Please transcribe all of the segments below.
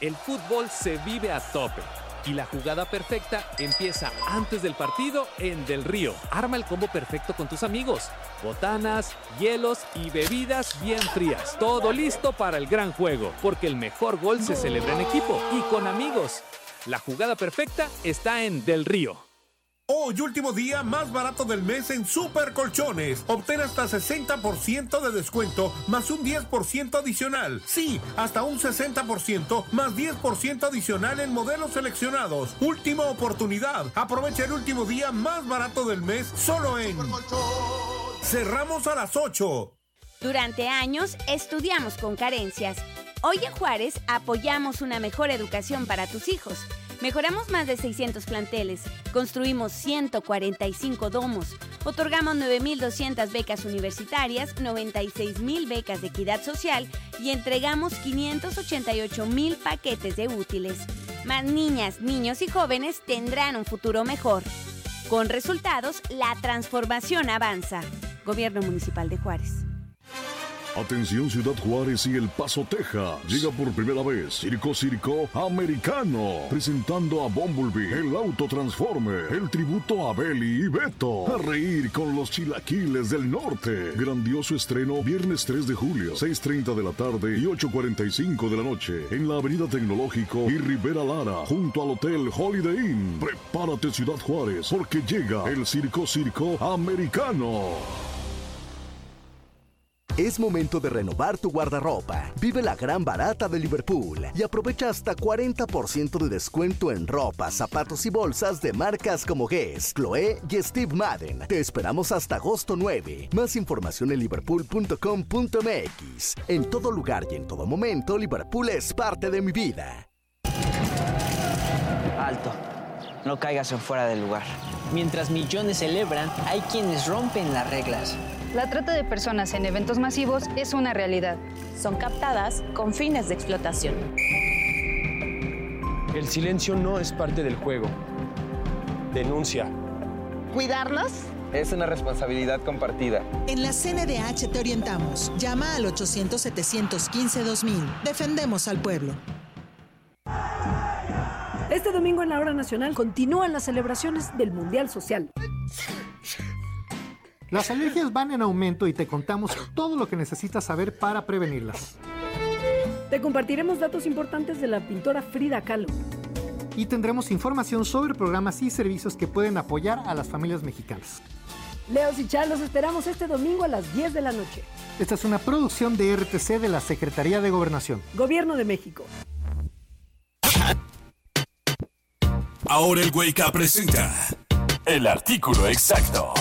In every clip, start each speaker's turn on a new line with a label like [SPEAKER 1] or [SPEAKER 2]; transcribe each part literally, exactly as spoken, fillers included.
[SPEAKER 1] el fútbol se vive a tope. Y la jugada perfecta empieza antes del partido en Del Río. Arma el combo perfecto con tus amigos. Botanas, hielos y bebidas bien frías. Todo listo para el gran juego, porque el mejor gol se celebra en equipo y con amigos. La jugada perfecta está en Del Río.
[SPEAKER 2] Hoy, último día más barato del mes en Super Colchones. Obtén hasta sesenta por ciento de descuento más un diez por ciento adicional. Sí, hasta un sesenta por ciento más diez por ciento adicional en modelos seleccionados. Última oportunidad. Aprovecha el último día más barato del mes solo en Cerramos a las ocho.
[SPEAKER 3] Durante años estudiamos con carencias. Hoy en Juárez apoyamos una mejor educación para tus hijos. Mejoramos más de seiscientos planteles, construimos ciento cuarenta y cinco domos, otorgamos nueve mil doscientas becas universitarias, noventa y seis mil becas de equidad social y entregamos quinientos ochenta y ocho mil paquetes de útiles. Más niñas, niños y jóvenes tendrán un futuro mejor. Con resultados, la transformación avanza. Gobierno Municipal de Juárez.
[SPEAKER 4] Atención Ciudad Juárez y El Paso, Texas. Llega por primera vez Circo Circo Americano, presentando a Bumblebee, el autotransforme, el tributo a Beli y Beto. A reír con los chilaquiles del norte. Grandioso estreno viernes tres de julio, seis treinta de la tarde y ocho cuarenta y cinco de la noche, en la Avenida Tecnológico y Rivera Lara, junto al Hotel Holiday Inn. Prepárate Ciudad Juárez, porque llega el Circo Circo Americano.
[SPEAKER 5] Es momento de renovar tu guardarropa. Vive la gran barata de Liverpool y aprovecha hasta cuarenta por ciento de descuento en ropa, zapatos y bolsas de marcas como Guess, Chloé y Steve Madden. Te esperamos hasta agosto nueve. Más información en liverpool punto com punto m x. En todo lugar y en todo momento, Liverpool es parte de mi vida.
[SPEAKER 6] Alto. No caigas en fuera del lugar. Mientras millones celebran, hay quienes rompen las reglas.
[SPEAKER 7] La trata de personas en eventos masivos es una realidad.
[SPEAKER 8] Son captadas con fines de explotación.
[SPEAKER 9] El silencio no es parte del juego. Denuncia.
[SPEAKER 10] ¿Cuidarnos?
[SPEAKER 11] Es una responsabilidad compartida.
[SPEAKER 12] En la C N D H te orientamos. Llama al ochocientos, setecientos quince, dos mil. Defendemos al pueblo.
[SPEAKER 13] Este domingo en la Hora Nacional continúan las celebraciones del Mundial Social.
[SPEAKER 14] Las alergias van en aumento y te contamos todo lo que necesitas saber para prevenirlas.
[SPEAKER 13] Te compartiremos datos importantes de la pintora Frida Kahlo.
[SPEAKER 14] Y tendremos información sobre programas y servicios que pueden apoyar a las familias mexicanas.
[SPEAKER 13] Leos y Char, los esperamos este domingo a las diez de la noche.
[SPEAKER 14] Esta es una producción de R T C de la Secretaría de Gobernación.
[SPEAKER 13] Gobierno de México.
[SPEAKER 15] Ahora el Wake Up presenta el artículo exacto.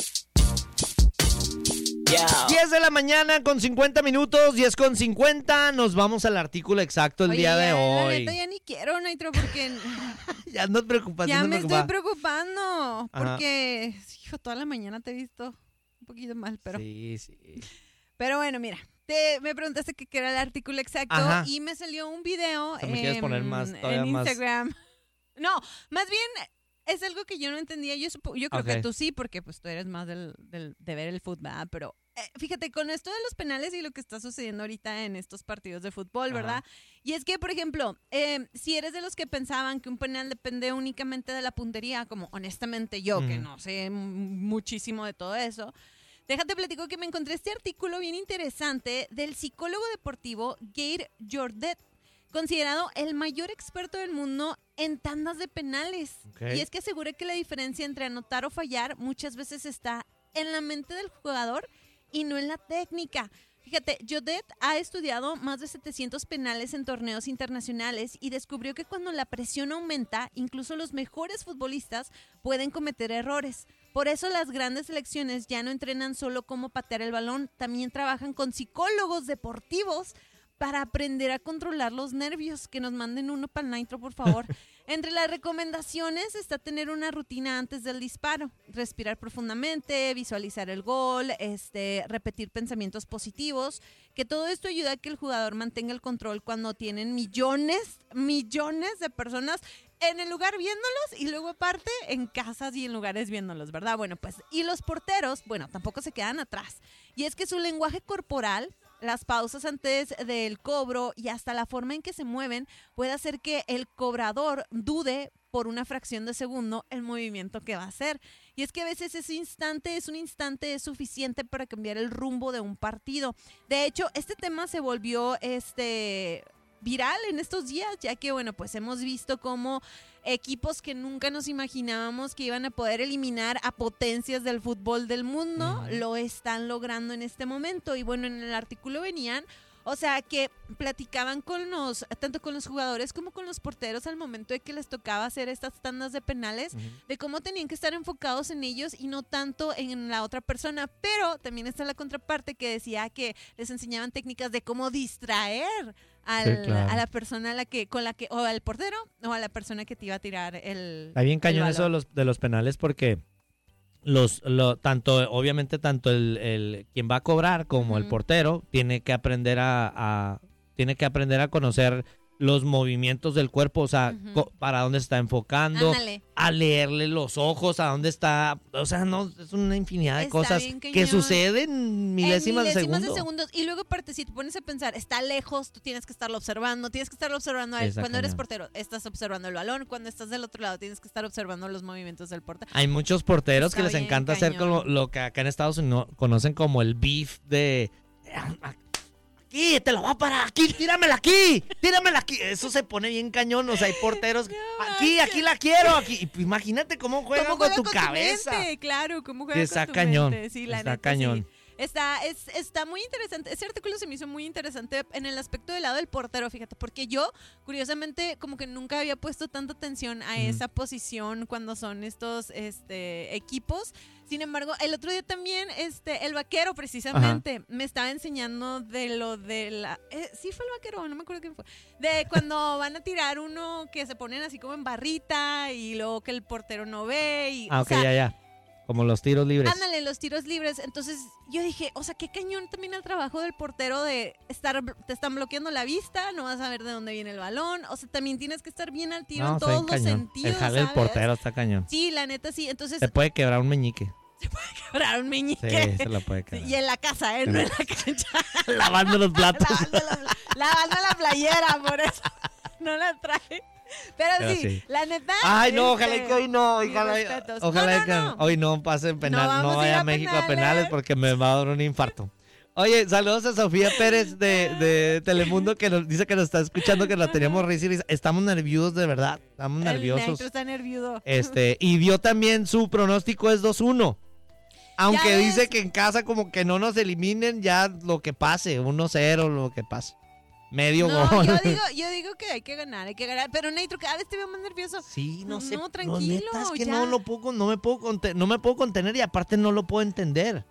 [SPEAKER 16] diez de la mañana con cincuenta minutos, diez con cincuenta, nos vamos al artículo exacto el
[SPEAKER 17] Oye,
[SPEAKER 16] día de hoy.
[SPEAKER 17] La neta ya ni quiero, Nitro, porque...
[SPEAKER 16] ya no te preocupas.
[SPEAKER 17] Ya
[SPEAKER 16] no
[SPEAKER 17] me
[SPEAKER 16] preocupa.
[SPEAKER 17] estoy preocupando, porque, hijo, toda la mañana te he visto un poquito mal, pero...
[SPEAKER 16] Sí, sí.
[SPEAKER 17] Pero bueno, mira, te, me preguntaste qué era el artículo exacto. Ajá. Y me salió un video
[SPEAKER 16] o sea, ¿me quieres poner más,
[SPEAKER 17] en Instagram.
[SPEAKER 16] Más...
[SPEAKER 17] No, más bien... Es algo que yo no entendía. Yo, supo, yo creo okay. que tú sí, porque pues tú eres más del, del, de ver el fútbol, ¿verdad? Pero eh, fíjate, con esto de los penales y lo que está sucediendo ahorita en estos partidos de fútbol, ¿verdad? Ajá. Y es que, por ejemplo, eh, si eres de los que pensaban que un penal depende únicamente de la puntería, como honestamente yo, mm. que no sé muchísimo de todo eso, déjate platico que me encontré este artículo bien interesante del psicólogo deportivo Gabe Jordet, considerado el mayor experto del mundo en tandas de penales. Okay. Y es que asegura que la diferencia entre anotar o fallar muchas veces está en la mente del jugador y no en la técnica. Fíjate, Jordet ha estudiado más de setecientos penales en torneos internacionales y descubrió que cuando la presión aumenta, incluso los mejores futbolistas pueden cometer errores. Por eso las grandes selecciones ya no entrenan solo cómo patear el balón, también trabajan con psicólogos deportivos para aprender a controlar los nervios. Que nos manden uno para el Nitro, por favor. Entre las recomendaciones está tener una rutina antes del disparo, respirar profundamente, visualizar el gol, este, repetir pensamientos positivos, que todo esto ayuda a que el jugador mantenga el control cuando tienen millones, millones de personas en el lugar viéndolos y luego aparte en casas y en lugares viéndolos, ¿verdad? Bueno, pues, y los porteros, bueno, tampoco se quedan atrás. Y es que su lenguaje corporal las pausas antes del cobro y hasta la forma en que se mueven puede hacer que el cobrador dude por una fracción de segundo el movimiento que va a hacer. Y es que a veces ese instante es un instante es suficiente para cambiar el rumbo de un partido. De hecho, este tema se volvió este viral en estos días, ya que, bueno, pues hemos visto cómo equipos que nunca nos imaginábamos que iban a poder eliminar a potencias del fútbol del mundo, uh-huh. lo están logrando en este momento. Y bueno, en el artículo venían, o sea, que platicaban con los, tanto con los jugadores como con los porteros al momento de que les tocaba hacer estas tandas de penales, uh-huh. de cómo tenían que estar enfocados en ellos y no tanto en la otra persona. Pero también está la contraparte que decía que les enseñaban técnicas de cómo distraer al, sí, claro. a la persona a la que, con la que, o al portero, o a la persona que te iba a tirar el
[SPEAKER 16] Está bien cañón
[SPEAKER 17] el
[SPEAKER 16] eso de los, de los penales porque los, lo, tanto, obviamente tanto el, el quien va a cobrar como uh-huh. el portero tiene que aprender a, a tiene que aprender a conocer los movimientos del cuerpo, o sea, uh-huh. co- para dónde se está enfocando, Ándale. a leerle los ojos, a dónde está, o sea, no, es una infinidad de
[SPEAKER 17] está
[SPEAKER 16] cosas que suceden milésimas,
[SPEAKER 17] en milésimas
[SPEAKER 16] de segundo.
[SPEAKER 17] de segundos. Y luego aparte, si te pones a pensar, está lejos, tú tienes que estarlo observando, tienes que estarlo observando a él. Cuando cañón. eres portero, estás observando el balón, cuando estás del otro lado, tienes que estar observando los movimientos del portero.
[SPEAKER 16] Hay muchos porteros
[SPEAKER 17] está
[SPEAKER 16] que les encanta
[SPEAKER 17] cañón.
[SPEAKER 16] hacer lo, lo que acá en Estados Unidos conocen como el beef de... Aquí, te lo voy a parar, aquí, tíramela aquí, tíramela aquí. Eso se pone bien cañón, o sea, hay porteros, no, aquí, aquí la quiero, aquí. Imagínate cómo juegan
[SPEAKER 17] ¿Cómo
[SPEAKER 16] con
[SPEAKER 17] juega
[SPEAKER 16] tu
[SPEAKER 17] con
[SPEAKER 16] cabeza.
[SPEAKER 17] Tu mente? Claro, cómo juegan
[SPEAKER 16] está
[SPEAKER 17] con tu
[SPEAKER 16] cañón,
[SPEAKER 17] mente. Sí, la
[SPEAKER 16] está
[SPEAKER 17] neta,
[SPEAKER 16] cañón.
[SPEAKER 17] Sí. Está, es, está muy interesante. Ese artículo se me hizo muy interesante en el aspecto del lado del portero, fíjate, porque yo, curiosamente, como que nunca había puesto tanta atención a mm. esa posición cuando son estos este, equipos. Sin embargo, el otro día también, este, el vaquero, precisamente, Ajá. me estaba enseñando de lo de la... Eh, sí fue el vaquero, no me acuerdo quién fue. De cuando van a tirar uno que se ponen así como en barrita y luego que el portero no ve. Y,
[SPEAKER 16] ah,
[SPEAKER 17] o
[SPEAKER 16] ok,
[SPEAKER 17] sea,
[SPEAKER 16] ya, ya. Como los tiros libres.
[SPEAKER 17] Ándale, los tiros libres. Entonces yo dije, o sea, qué cañón también el trabajo del portero de estar, te están bloqueando la vista, no vas a ver de dónde viene el balón. O sea, también tienes que estar bien al tiro
[SPEAKER 16] no,
[SPEAKER 17] en todos los sentidos.
[SPEAKER 16] El jale del portero está cañón.
[SPEAKER 17] Sí, la neta sí. Entonces
[SPEAKER 16] se puede quebrar un meñique.
[SPEAKER 17] Se puede quebrar un meñique.
[SPEAKER 16] Sí, se lo puede quebrar.
[SPEAKER 17] Y en la casa, ¿eh? No en la cancha.
[SPEAKER 16] Lavando los platos.
[SPEAKER 17] lavando, la, lavando la playera, por eso no la traje. Pero, Pero sí, sí, la neta.
[SPEAKER 16] Ay, no,
[SPEAKER 17] este,
[SPEAKER 16] ojalá que hoy no. Ojalá, ojalá
[SPEAKER 17] no, no,
[SPEAKER 16] que
[SPEAKER 17] no.
[SPEAKER 16] hoy no pasen penal. No, no vaya a, a México penales. a penales porque me va a dar un infarto. Oye, saludos a Sofía Pérez de, de Telemundo que nos dice que nos está escuchando, que la teníamos risa y risa. Estamos nerviosos, de verdad. Estamos nerviosos.
[SPEAKER 17] El Nitro está nervioso.
[SPEAKER 16] Este, y dio también su pronóstico es dos uno. Aunque dice que en casa como que no nos eliminen, ya lo que pase, uno cero, lo que pase. Medio
[SPEAKER 17] no,
[SPEAKER 16] gol.
[SPEAKER 17] Yo digo, yo digo que hay que ganar, hay que ganar. Pero Nitro, cada vez te veo más nervioso.
[SPEAKER 16] Sí, no, no sé.
[SPEAKER 17] No, tranquilo.
[SPEAKER 16] No, es que
[SPEAKER 17] ya.
[SPEAKER 16] no lo puedo, no me puedo contener, no me puedo contener y aparte no lo puedo entender.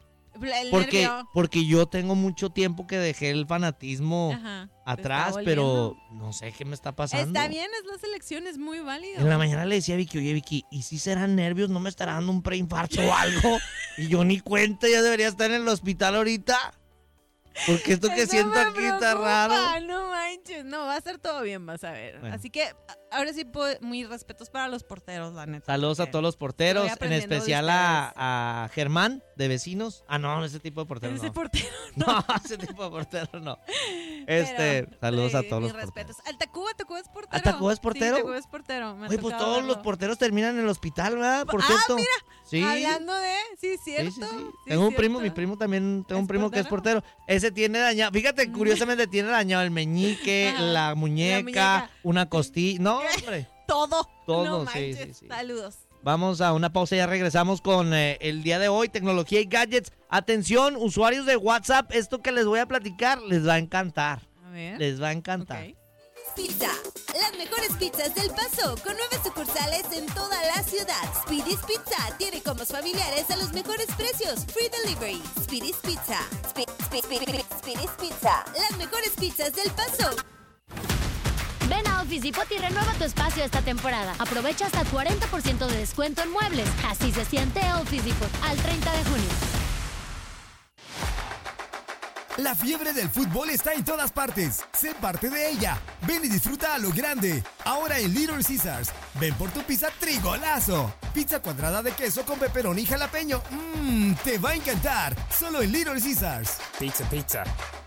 [SPEAKER 17] El
[SPEAKER 16] porque,
[SPEAKER 17] nervio.
[SPEAKER 16] porque yo tengo mucho tiempo que dejé el fanatismo
[SPEAKER 17] Ajá,
[SPEAKER 16] atrás, pero no sé qué me está pasando.
[SPEAKER 17] Está bien, es la selección, es muy válido.
[SPEAKER 16] En la mañana le decía a Vicky, oye Vicky, ¿y si serán nervios? ¿No me estará dando un preinfarto o algo? Y yo ni cuenta, ya debería estar en el hospital ahorita. Porque esto que
[SPEAKER 17] Eso
[SPEAKER 16] siento
[SPEAKER 17] me
[SPEAKER 16] aquí
[SPEAKER 17] preocupa,
[SPEAKER 16] está raro.
[SPEAKER 17] No manches, no, va a estar todo bien, vas a ver.
[SPEAKER 16] Bueno.
[SPEAKER 17] Así que ahora sí, pues, muy respetos para los porteros, la neta.
[SPEAKER 16] Saludos a todos los porteros, en especial a, a Germán, de Vecinos. Ah, no, ese tipo de portero
[SPEAKER 17] ese
[SPEAKER 16] no.
[SPEAKER 17] portero
[SPEAKER 16] no. No, ese tipo de portero no. Este, Pero, saludos eh, a todos los
[SPEAKER 17] respetos.
[SPEAKER 16] porteros.
[SPEAKER 17] Al Tacuba, Tacuba es portero.
[SPEAKER 16] ¿Al Tacuba es portero?
[SPEAKER 17] Sí, Tacuba es portero.
[SPEAKER 16] Oye, pues todos verlo. los porteros terminan en el hospital, ¿verdad? Por
[SPEAKER 17] ah,
[SPEAKER 16] cierto.
[SPEAKER 17] mira,
[SPEAKER 16] sí.
[SPEAKER 17] hablando de, sí, cierto.
[SPEAKER 16] Sí, sí, sí.
[SPEAKER 17] Sí,
[SPEAKER 16] tengo un
[SPEAKER 17] cierto.
[SPEAKER 16] primo, mi primo también, tengo
[SPEAKER 17] ¿Es
[SPEAKER 16] un primo
[SPEAKER 17] portero?
[SPEAKER 16] que es portero. Ese tiene dañado, fíjate, curiosamente tiene dañado el meñique,
[SPEAKER 17] Ajá,
[SPEAKER 16] la, muñeca,
[SPEAKER 17] la muñeca,
[SPEAKER 16] una costilla. No, hombre.
[SPEAKER 17] Todo.
[SPEAKER 16] Todo,
[SPEAKER 17] no
[SPEAKER 16] sí,
[SPEAKER 17] manches.
[SPEAKER 16] sí, sí.
[SPEAKER 17] Saludos.
[SPEAKER 16] Vamos a una pausa y ya regresamos con eh, el día de hoy, tecnología y gadgets. Atención, usuarios de WhatsApp, esto que les voy a platicar les va a encantar.
[SPEAKER 17] A ver.
[SPEAKER 16] Les va a encantar.
[SPEAKER 17] Okay.
[SPEAKER 10] Pizza, las mejores pizzas del Paso, con nueve sucursales en toda la ciudad. Speedy's Pizza tiene combos familiares a los mejores precios. Free delivery. Speedy's Pizza. Spe- Spe- Spe- Speedy's Pizza, las mejores pizzas del Paso.
[SPEAKER 18] Ven a Office Depot y renueva tu espacio esta temporada. Aprovecha hasta cuarenta por ciento de descuento en muebles. Así se siente Office Depot al treinta de junio.
[SPEAKER 19] La fiebre del fútbol está en todas partes. Sé parte de ella. Ven y disfruta a lo grande. Ahora en Little Caesars. Ven por tu pizza Trigolazo. Pizza cuadrada de queso con pepperoni y jalapeño. Mmm, te va a encantar. Solo en Little Caesars.
[SPEAKER 20] Pizza, pizza.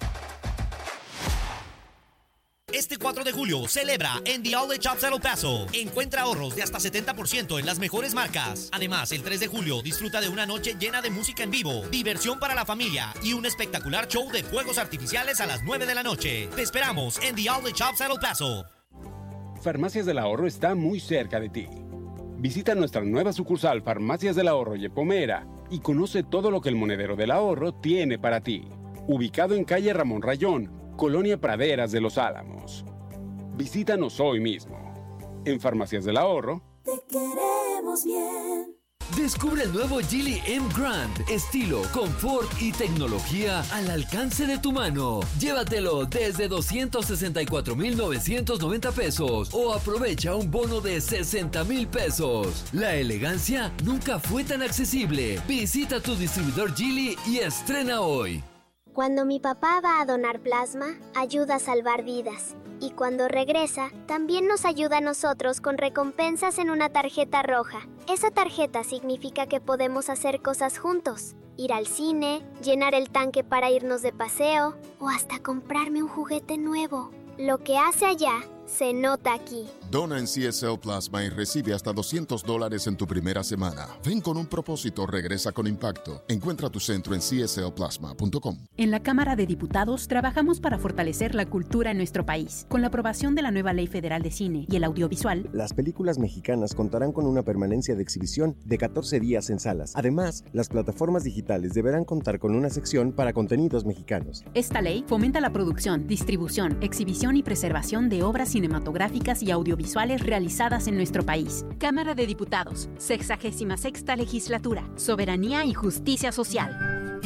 [SPEAKER 20] Este cuatro de julio celebra en The Outlet Shops El Paso. Encuentra ahorros de hasta setenta por ciento en las mejores marcas. Además, el tres de julio disfruta de una noche llena de música en vivo, diversión para la familia y un espectacular show de fuegos artificiales a las nueve de la noche. Te esperamos en The Outlet Shops El Paso.
[SPEAKER 21] Farmacias del Ahorro está muy cerca de ti. Visita nuestra nueva sucursal Farmacias del Ahorro Yepomera y conoce todo lo que el Monedero del Ahorro tiene para ti. Ubicado en calle Ramón Rayón, Colonia Praderas de Los Álamos. Visítanos hoy mismo. En Farmacias del Ahorro.
[SPEAKER 22] Te queremos bien.
[SPEAKER 23] Descubre el nuevo Geely M Grand, estilo, confort y tecnología al alcance de tu mano. Llévatelo desde doscientos sesenta y cuatro mil novecientos noventa pesos o aprovecha un bono de sesenta mil pesos. La elegancia nunca fue tan accesible. Visita tu distribuidor Geely y estrena hoy.
[SPEAKER 24] Cuando mi papá va a donar plasma, ayuda a salvar vidas. Y cuando regresa, también nos ayuda a nosotros con recompensas en una tarjeta roja. Esa tarjeta significa que podemos hacer cosas juntos. Ir al cine, llenar el tanque para irnos de paseo o hasta comprarme un juguete nuevo. Lo que hace allá, se nota aquí.
[SPEAKER 25] Dona en C S L Plasma y recibe hasta doscientos dólares en tu primera semana. Ven con un propósito, regresa con impacto. Encuentra tu centro en c s l plasma punto com.
[SPEAKER 26] En la Cámara de Diputados trabajamos para fortalecer la cultura en nuestro país. Con la aprobación de la nueva Ley Federal de Cine y el Audiovisual,
[SPEAKER 27] las películas mexicanas contarán con una permanencia de exhibición de catorce días en salas. Además, las plataformas digitales deberán contar con una sección para contenidos mexicanos.
[SPEAKER 26] Esta ley fomenta la producción, distribución, exhibición y preservación de obras cinematográficas y audiovisuales realizadas en nuestro país. Cámara de Diputados, sexagésima sexta Legislatura, Soberanía y Justicia Social.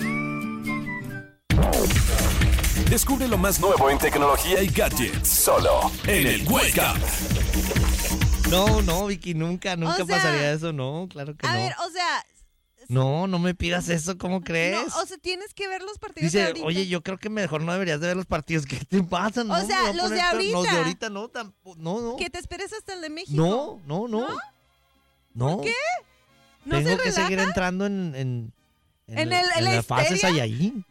[SPEAKER 15] Descubre lo más nuevo en tecnología y gadgets, solo en el Wake Up.
[SPEAKER 16] No, no, Vicky, nunca, nunca
[SPEAKER 17] O sea,
[SPEAKER 16] pasaría eso, no, claro que
[SPEAKER 17] A
[SPEAKER 16] no.
[SPEAKER 17] ver, o sea,
[SPEAKER 16] No, no me pidas eso, ¿cómo crees?
[SPEAKER 17] no, o sea, tienes que ver los partidos de
[SPEAKER 16] Dice,
[SPEAKER 17] ahorita.
[SPEAKER 16] oye, yo creo que mejor no deberías de ver los partidos. ¿Qué te pasa? No,
[SPEAKER 17] O sea,
[SPEAKER 16] me voy a
[SPEAKER 17] los de
[SPEAKER 16] poner-
[SPEAKER 17] ahorita.
[SPEAKER 16] Los de ahorita no, tampoco, no, no.
[SPEAKER 17] Que te esperes hasta el de México.
[SPEAKER 16] No, no, no. No.
[SPEAKER 17] ¿Por qué? ¿No
[SPEAKER 16] Tengo
[SPEAKER 17] se
[SPEAKER 16] que
[SPEAKER 17] relaja?
[SPEAKER 16] seguir entrando en, en,
[SPEAKER 17] En
[SPEAKER 16] la-
[SPEAKER 17] el- en
[SPEAKER 16] en
[SPEAKER 17] la
[SPEAKER 16] las fases
[SPEAKER 17] histeria.
[SPEAKER 16] ahí.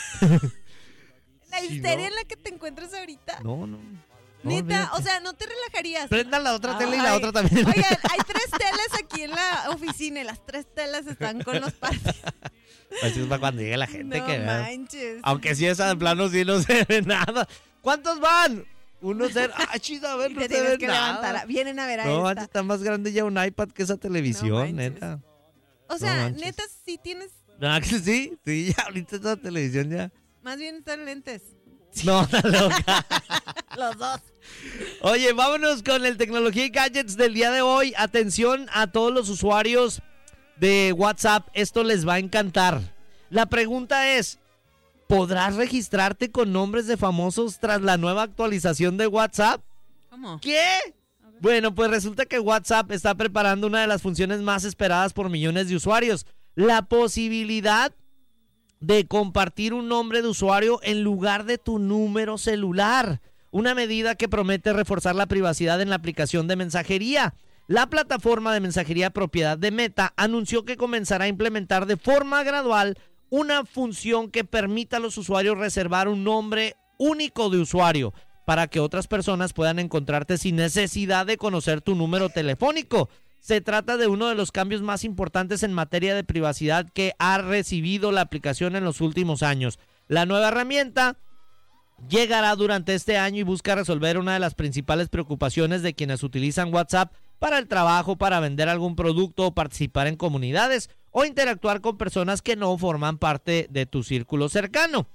[SPEAKER 17] La
[SPEAKER 16] Sí,
[SPEAKER 17] histeria
[SPEAKER 16] no.
[SPEAKER 17] en la que te encuentras ahorita.
[SPEAKER 16] No, no. no,
[SPEAKER 17] Neta,
[SPEAKER 16] olvídate.
[SPEAKER 17] o sea, no te relajarías.
[SPEAKER 16] Prendan la otra tele y
[SPEAKER 17] Ay.
[SPEAKER 16] la otra también.
[SPEAKER 17] Oigan, hay tres teles aquí en la oficina y las tres teles están con los partidos.
[SPEAKER 16] Pues es para cuando llegue la gente
[SPEAKER 17] No
[SPEAKER 16] que vea.
[SPEAKER 17] manches.
[SPEAKER 16] Aunque si esa de plano sí no se ve nada. ¿Cuántos van? Uno cero. Ah, chida, a ver,
[SPEAKER 17] Y
[SPEAKER 16] no
[SPEAKER 17] te
[SPEAKER 16] se
[SPEAKER 17] tienes
[SPEAKER 16] ve
[SPEAKER 17] que
[SPEAKER 16] nada.
[SPEAKER 17] levantar. Vienen a ver a
[SPEAKER 16] No,
[SPEAKER 17] esta.
[SPEAKER 16] manches, está más grande ya un iPad que esa televisión,
[SPEAKER 17] manches.
[SPEAKER 16] neta.
[SPEAKER 17] O sea,
[SPEAKER 16] No manches.
[SPEAKER 17] neta, sí tienes.
[SPEAKER 16] Ah, que sí, sí, ya ahorita esa televisión ya.
[SPEAKER 17] Más bien están lentes.
[SPEAKER 16] No, está loca.
[SPEAKER 17] Los dos.
[SPEAKER 16] Oye, vámonos con el tecnología y gadgets del día de hoy. Atención a todos los usuarios de WhatsApp, esto les va a encantar. La pregunta es, ¿podrás registrarte con nombres de famosos tras la nueva actualización de WhatsApp?
[SPEAKER 17] ¿Cómo?
[SPEAKER 16] ¿Qué? Bueno, pues resulta que WhatsApp está preparando una de las funciones más esperadas por millones de usuarios. La posibilidad de compartir un nombre de usuario en lugar de tu número celular. Una medida que promete reforzar la privacidad en la aplicación de mensajería. La plataforma de mensajería propiedad de Meta anunció que comenzará a implementar de forma gradual una función que permita a los usuarios reservar un nombre único de usuario para que otras personas puedan encontrarte sin necesidad de conocer tu número telefónico. Se trata de uno de los cambios más importantes en materia de privacidad que ha recibido la aplicación en los últimos años. La nueva herramienta llegará durante este año y busca resolver una de las principales preocupaciones de quienes utilizan WhatsApp para el trabajo, para vender algún producto o participar en comunidades o interactuar con personas que no forman parte de tu círculo cercano.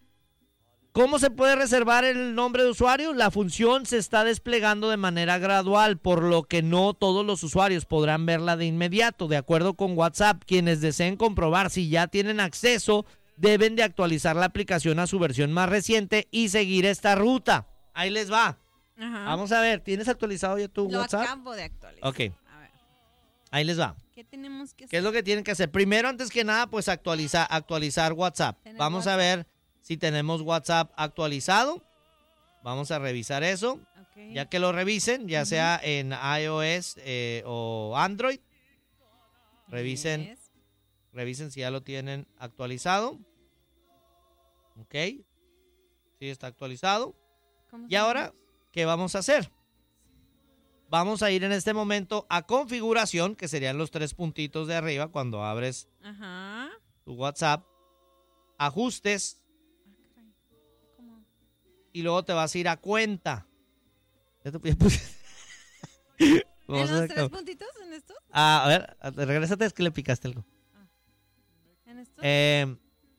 [SPEAKER 16] ¿Cómo se puede reservar el nombre de usuario? La función se está desplegando de manera gradual, por lo que no todos los usuarios podrán verla de inmediato. De acuerdo con WhatsApp, quienes deseen comprobar si ya tienen acceso, deben de actualizar la aplicación a su versión más reciente y seguir esta ruta. Ahí les va.
[SPEAKER 17] Ajá.
[SPEAKER 16] Vamos a ver, ¿tienes actualizado ya tu
[SPEAKER 17] Lo
[SPEAKER 16] WhatsApp?
[SPEAKER 17] acabo de actualizar.
[SPEAKER 16] Ok. Ahí les va.
[SPEAKER 17] ¿Qué tenemos que hacer?
[SPEAKER 16] ¿Qué es lo que tienen que hacer? Primero, antes que nada, pues actualizar, actualizar WhatsApp. Vamos a ver si tenemos WhatsApp actualizado. Vamos a revisar eso.
[SPEAKER 17] Okay.
[SPEAKER 16] Ya que lo revisen, ya
[SPEAKER 17] Ujú.
[SPEAKER 16] sea en iOS eh, o Android. Revisen,
[SPEAKER 17] Yes.
[SPEAKER 16] revisen si ya lo tienen actualizado. Ok. Sí, está actualizado.
[SPEAKER 17] ¿Cómo
[SPEAKER 16] Y
[SPEAKER 17] se
[SPEAKER 16] ahora,
[SPEAKER 17] llama?
[SPEAKER 16] ¿qué vamos a hacer? Vamos a ir en este momento a configuración, que serían los tres puntitos de arriba cuando abres
[SPEAKER 17] Ajá.
[SPEAKER 16] tu WhatsApp. Ajustes.
[SPEAKER 17] ¿Cómo?
[SPEAKER 16] Y luego te vas a ir a cuenta. ¿Ya te puse?
[SPEAKER 17] ¿En los tres puntitos en esto?
[SPEAKER 16] Ah, a ver, regrésate, es que le picaste algo.
[SPEAKER 17] Ah. ¿En esto?
[SPEAKER 16] Eh,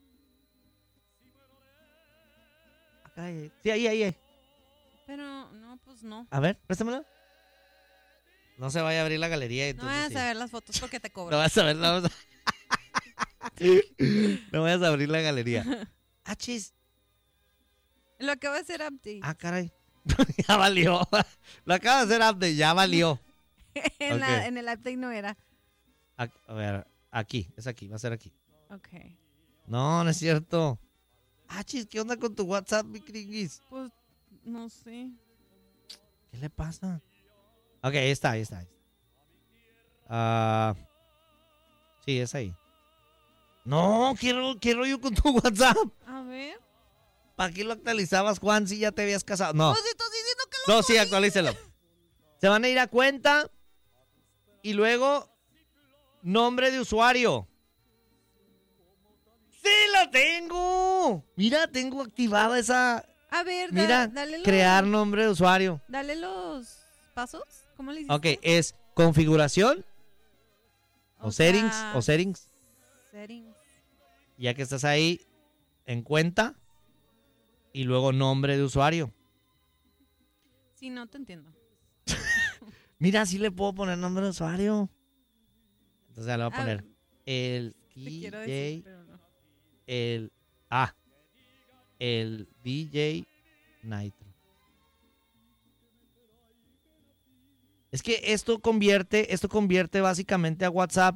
[SPEAKER 16] acá, sí, ahí, ahí, ahí.
[SPEAKER 17] Pero, no, pues no.
[SPEAKER 16] A ver, préstamelo. No se vaya a abrir la galería. Entonces,
[SPEAKER 17] no vayas
[SPEAKER 16] sí.
[SPEAKER 17] a ver las fotos porque te cobro.
[SPEAKER 16] No vas a ver, no vas a... no vayas a abrir la galería. Ah, chis.
[SPEAKER 17] Lo acabo de hacer update.
[SPEAKER 16] Ah, caray. Ya valió. Lo acabo de hacer update, ya valió.
[SPEAKER 17] en,
[SPEAKER 16] Okay.
[SPEAKER 17] la, en el update no era.
[SPEAKER 16] A, a ver, aquí, es aquí, va a ser aquí.
[SPEAKER 17] Ok.
[SPEAKER 16] No, no es cierto. Ah, chis, ¿qué onda con tu WhatsApp, mi cringuis?
[SPEAKER 17] Pues, no sé.
[SPEAKER 16] ¿Qué le pasa? Ok, ahí está, ahí está. Ahí está. Ah, sí, es ahí. No, ¿qué, ro- qué rollo con tu WhatsApp?
[SPEAKER 17] A ver.
[SPEAKER 16] ¿Para qué lo actualizabas, Juan, si ya te habías casado? No.
[SPEAKER 17] Pues estás diciendo que lo
[SPEAKER 16] No, sí, actualícelo. Se van a ir a cuenta y luego nombre de usuario. ¡Sí lo tengo! Mira, tengo activada esa...
[SPEAKER 17] A ver, da-
[SPEAKER 16] Mira,
[SPEAKER 17] dale los,
[SPEAKER 16] crear nombre de usuario.
[SPEAKER 17] Dale los pasos. ¿Cómo le hiciste?
[SPEAKER 16] Ok, es configuración o,
[SPEAKER 17] O
[SPEAKER 16] settings
[SPEAKER 17] sea,
[SPEAKER 16] o settings.
[SPEAKER 17] Settings.
[SPEAKER 16] Ya que estás ahí en cuenta y luego nombre de usuario.
[SPEAKER 17] Sí, no te entiendo.
[SPEAKER 16] Mira, sí le puedo poner nombre de usuario. Entonces ya le voy a
[SPEAKER 17] Ah,
[SPEAKER 16] poner el
[SPEAKER 17] Te quiero
[SPEAKER 16] D
[SPEAKER 17] decir,
[SPEAKER 16] J,
[SPEAKER 17] pero no.
[SPEAKER 16] el ah, el D J Nitro. Es que esto convierte, esto convierte básicamente a WhatsApp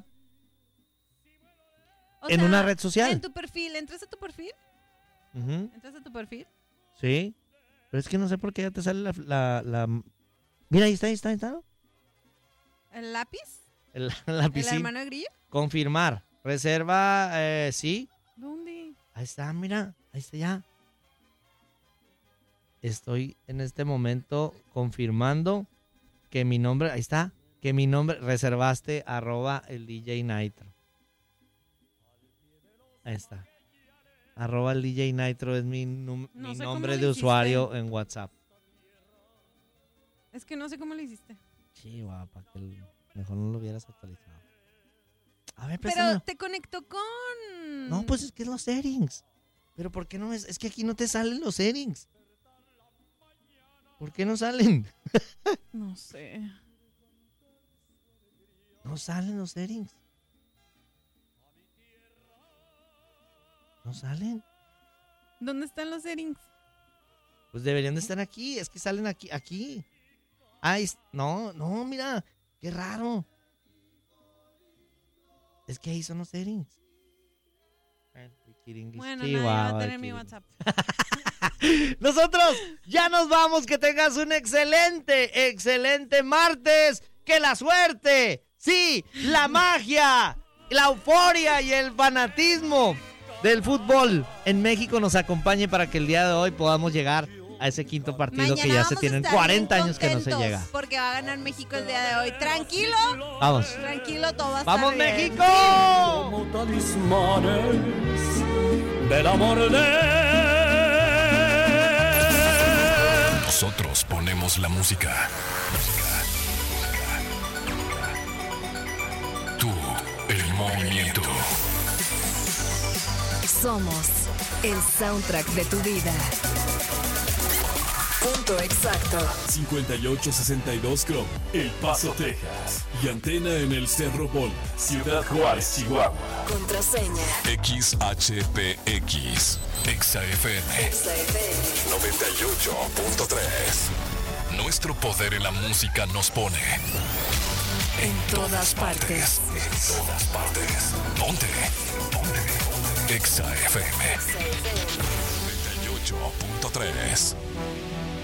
[SPEAKER 17] O
[SPEAKER 16] en
[SPEAKER 17] sea,
[SPEAKER 16] una red social.
[SPEAKER 17] En tu perfil, ¿entras a tu perfil?
[SPEAKER 16] Ujú,
[SPEAKER 17] ¿Entras a tu perfil?
[SPEAKER 16] sí, pero es que no sé por qué ya te sale la, la, la- Mira, ahí está, ahí está, ahí está.
[SPEAKER 17] ¿El lápiz?
[SPEAKER 16] El,
[SPEAKER 17] ¿El
[SPEAKER 16] lapicín.
[SPEAKER 17] hermano de Grillo?
[SPEAKER 16] Confirmar. Reserva, eh, sí.
[SPEAKER 17] ¿Dónde?
[SPEAKER 16] Ahí está, mira, ahí está ya. Estoy en este momento confirmando que mi nombre, ahí está, que mi nombre, reservaste arroba el D J Nitro. Ahí está. Arroba el D J Nitro es mi, num-
[SPEAKER 17] No
[SPEAKER 16] mi
[SPEAKER 17] sé cómo
[SPEAKER 16] nombre
[SPEAKER 17] le
[SPEAKER 16] de
[SPEAKER 17] hiciste.
[SPEAKER 16] usuario en WhatsApp.
[SPEAKER 17] Es que no sé cómo lo hiciste.
[SPEAKER 16] Sí, guapa, que el- mejor no lo hubieras actualizado. A ver,
[SPEAKER 17] Pero
[SPEAKER 16] préstamelo.
[SPEAKER 17] te conectó con...
[SPEAKER 16] No, pues es que es los settings. Pero ¿por qué no es? Es que aquí no te salen los settings. ¿Por qué no salen?
[SPEAKER 17] No sé.
[SPEAKER 16] No salen los settings. No salen.
[SPEAKER 17] ¿Dónde están los settings?
[SPEAKER 16] Pues deberían de estar aquí. Es que salen aquí. Aquí. Ay, es- no, no, mira. Qué raro. Es que ahí son los settings.
[SPEAKER 17] Bueno, no, ya va a tener mi WhatsApp.
[SPEAKER 16] Nosotros ya nos vamos. Que tengas un excelente, excelente martes. Que la suerte, sí, la magia, la euforia y el fanatismo del fútbol en México nos acompañe para que el día de hoy podamos llegar a ese quinto partido.
[SPEAKER 17] Mañana
[SPEAKER 16] que ya se
[SPEAKER 17] vamos a
[SPEAKER 16] tienen
[SPEAKER 17] estar
[SPEAKER 16] cuarenta
[SPEAKER 17] bien
[SPEAKER 16] años que no se
[SPEAKER 17] contentos
[SPEAKER 16] llega.
[SPEAKER 17] Porque va a ganar México el día de hoy. Tranquilo.
[SPEAKER 16] Vamos.
[SPEAKER 17] Tranquilo, todo va a
[SPEAKER 16] ¡Vamos,
[SPEAKER 17] estar bien.
[SPEAKER 16] México!
[SPEAKER 1] Como talismanes del amor de...
[SPEAKER 15] Nosotros ponemos la música. Tú, el movimiento.
[SPEAKER 2] Somos el soundtrack de tu vida. Punto exacto.
[SPEAKER 15] cincuenta y ocho sesenta y dos Chrome, El Paso, Texas. Y antena en el Cerro Bol, Ciudad Juárez, Chihuahua.
[SPEAKER 2] Contraseña.
[SPEAKER 15] X H P X, Exa F M.
[SPEAKER 2] Exa F M.
[SPEAKER 15] noventa y ocho punto tres. Nuestro poder en la música nos pone
[SPEAKER 2] En todas partes.
[SPEAKER 15] En todas partes. Ponte. Ponte. Exa F M. noventa y ocho punto tres.